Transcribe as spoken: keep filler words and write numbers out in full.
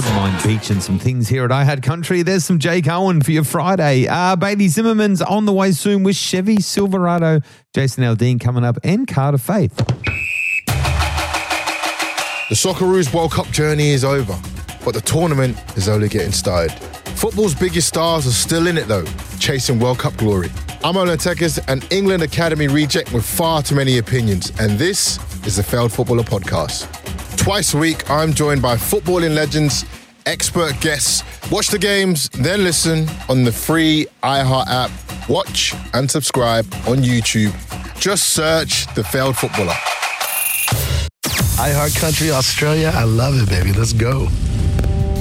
Don't mind beaching some things here at I Had Country. There's some Jake Owen for your Friday. Uh, Bailey Zimmerman's on the way soon with Chevy Silverado. Jason Aldean coming up and Carter Faith. The Socceroos World Cup journey is over, but the tournament is only getting started. Football's biggest stars are still in it though, chasing World Cup glory. I'm Olan Tekes, an England Academy reject with far too many opinions, and this is the Failed Footballer Podcast. Twice a week, I'm joined by footballing legends, expert guests. Watch the games, then listen on the free iHeart app. Watch and subscribe on YouTube. Just search The Failed Footballer. iHeart Country Australia, I love it, baby. Let's go.